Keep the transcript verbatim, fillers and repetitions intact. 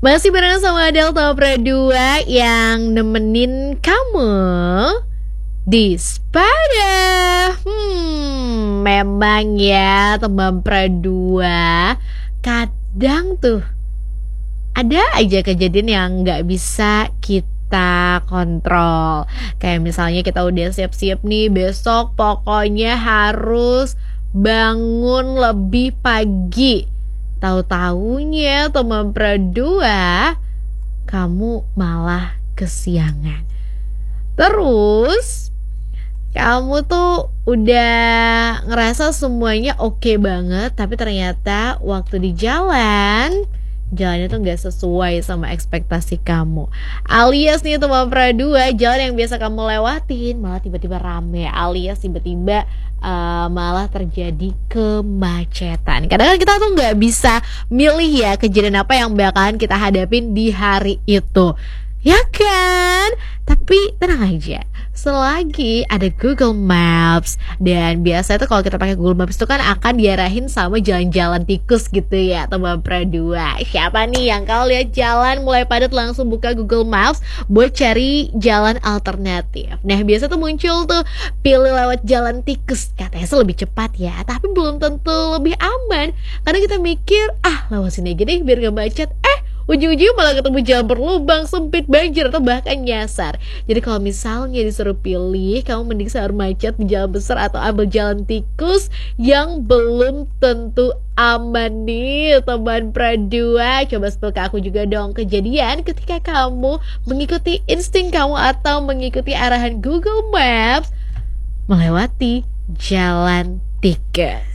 Masih bareng sama Delta Pro dua yang nemenin kamu di Sepeda. Hmm, memang ya teman Pro dua, kadang tuh ada aja kejadian yang nggak bisa kita kontrol. Kayak misalnya kita udah siap-siap nih, besok pokoknya harus bangun lebih pagi. Tahu-taunya teman Pro dua, kamu malah kesiangan. Terus kamu tuh udah ngerasa semuanya oke banget, tapi ternyata waktu di jalan, jalannya tuh gak sesuai sama ekspektasi kamu. Alias nih teman Pro dua, jalan yang biasa kamu lewatin malah tiba-tiba rame, alias tiba-tiba Uh, malah terjadi kemacetan. Kadang kan kita tuh nggak bisa milih ya kejadian apa yang bakalan kita hadapin di hari itu, ya kan? Tapi tenang aja, selagi ada Google Maps, dan biasanya tuh kalau kita pakai Google Maps itu kan akan diarahin sama jalan-jalan tikus gitu ya teman Pro dua. Siapa nih yang kalau lihat jalan mulai padat langsung buka Google Maps buat cari jalan alternatif? Nah biasa tuh muncul tuh pilih lewat jalan tikus, katanya sih lebih cepat ya, tapi belum tentu lebih aman. Karena kita mikir, ah lewat sini aja deh biar gak macet, eh ujung-ujungnya malah ketemu jalan berlubang, sempit, banjir, atau bahkan nyasar. Jadi kalau misalnya disuruh pilih, kamu mending sahur macet di jalan besar atau ambil jalan tikus yang belum tentu aman nih teman Pro dua. Coba spill ke aku juga dong kejadian ketika kamu mengikuti insting kamu atau mengikuti arahan Google Maps melewati jalan tikus.